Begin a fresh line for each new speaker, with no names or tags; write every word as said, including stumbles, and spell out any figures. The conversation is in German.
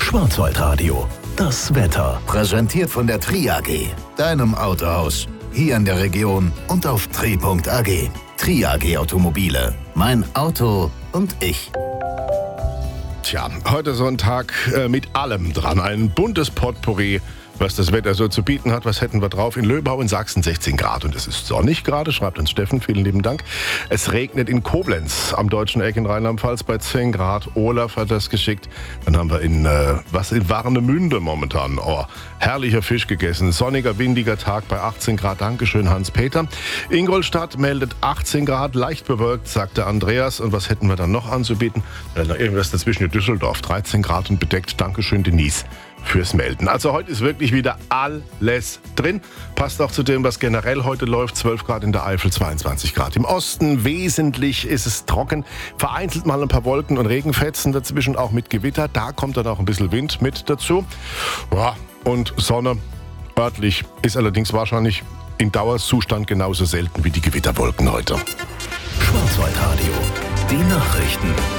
Schwarzwaldradio, das Wetter.
Präsentiert von der Tri A G, deinem Autohaus. Hier in der Region und auf tri punkt a g. Tri A G Automobile. Mein Auto und ich.
Tja, heute so ein Tag äh, mit allem dran. Ein buntes Potpourri, was das Wetter so zu bieten hat. Was hätten wir drauf? In Löbau in Sachsen sechzehn Grad und es ist sonnig gerade, schreibt uns Steffen, vielen lieben Dank. Es regnet in Koblenz am deutschen Eck in Rheinland-Pfalz bei zehn Grad. Olaf hat das geschickt. Dann haben wir in, äh, was in Warnemünde momentan. Oh, herrlicher Fisch gegessen. Sonniger, windiger Tag bei achtzehn Grad. Dankeschön, Hans-Peter. Ingolstadt meldet achtzehn Grad, leicht bewölkt, sagte Andreas. Und was hätten wir dann noch anzubieten? Äh, noch irgendwas dazwischen in Düsseldorf. dreizehn Grad und bedeckt. Dankeschön, Denise, fürs Melden. Also heute ist wirklich wieder alles drin. Passt auch zu dem, was generell heute läuft. zwölf Grad in der Eifel, zweiundzwanzig Grad im Osten. Wesentlich ist es trocken. Vereinzelt mal ein paar Wolken und Regenfetzen dazwischen, auch mit Gewitter. Da kommt dann auch ein bisschen Wind mit dazu. Ja, und Sonne örtlich ist allerdings wahrscheinlich in Dauerzustand genauso selten wie die Gewitterwolken heute.
Schwarzwaldradio, die Nachrichten.